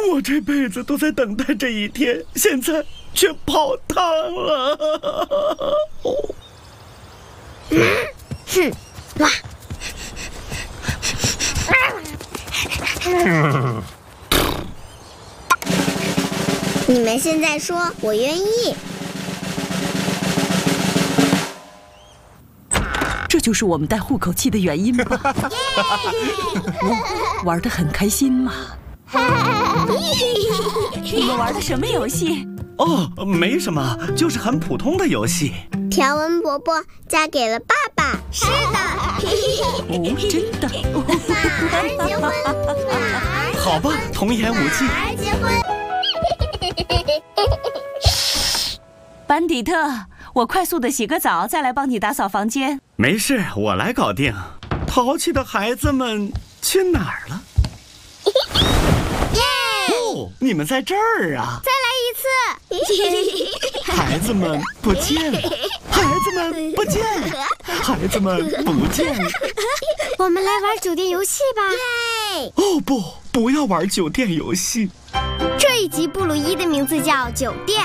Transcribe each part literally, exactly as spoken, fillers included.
我这辈子都在等待这一天，现在却泡汤了。哦， 嗯，哼，哇！你们现在说，我愿意。 这就是我们带户口器的原因吧？哦，玩得很开心嘛。你们玩的什么游戏？ 哦，没什么，就是很普通的游戏。 条纹伯伯嫁给了爸爸。是的。 哦，真的。 马儿结婚，马儿。 好吧，童言无忌。 马儿结婚。 班迪特，我快速的洗个澡，再来帮你打扫房间。 没事，我来搞定。淘气的孩子们去哪儿了？ 耶！ 哦，你们在这儿啊！ 再来一次。孩子们不见了，孩子们不见了，孩子们不见了。 我们来玩酒店游戏吧！耶！ 哦不，不要玩酒店游戏。 这一集布鲁伊的名字叫酒店。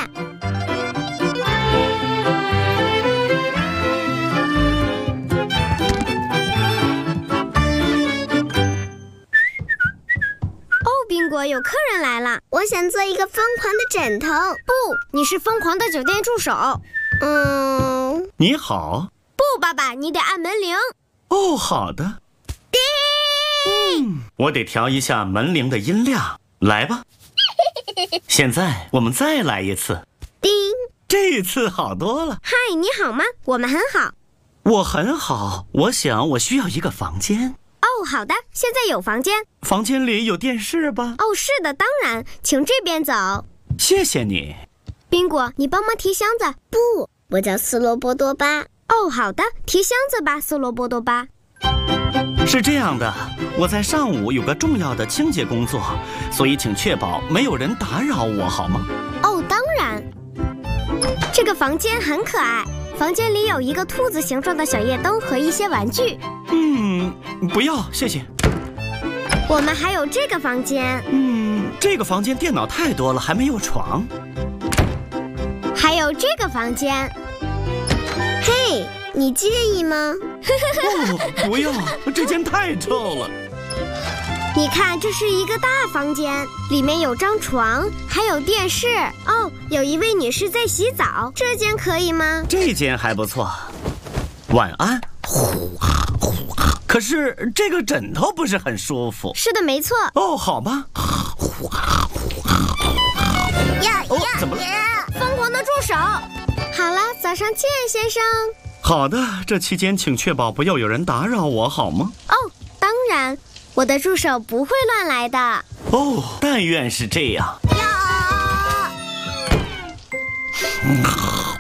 宾果，有客人来了，我想做一个疯狂的枕头。不，你是疯狂的酒店助手。嗯， 你好。 不，爸爸，你得按门铃。 哦，好的。叮，嗯，我得调一下门铃的音量。来吧。现在我们再来一次。 叮， 这次好多了。 嗨，你好吗？我们很好。 我很好，我想我需要一个房间。 哦，好的，现在有房间。 房间里有电视吧？ 哦，是的，当然，请这边走。 谢谢你。 宾果，你帮忙提箱子。不，我叫斯罗波多巴。哦，好的，提箱子吧，斯罗波多巴。 是这样的，我在上午有个重要的清洁工作，所以请确保没有人打扰我，好吗？ 哦，当然。这个房间很可爱。房间里有一个兔子形状的小夜灯和一些玩具。 嗯，不要，谢谢。 我们还有这个房间。 嗯，这个房间电脑太多了，还没有床。 还有这个房间。嘿，你介意吗？ 哦，不要，这间太臭了。 你看，这是一个大房间，里面有张床，还有电视。哦，有一位女士在洗澡，这间可以吗？ 这间还不错。晚安。呼啊呼啊。可是这个枕头不是很舒服。 是的，没错。 哦，好吧。呼啊呼啊呼啊。 呀哦，怎么了？ 疯狂的助手。好了，早上见，先生。 好的，这期间请确保不要有人打扰我，好吗？ 哦，当然。我的助手不会乱来的。 哦，但愿是这样。 呀！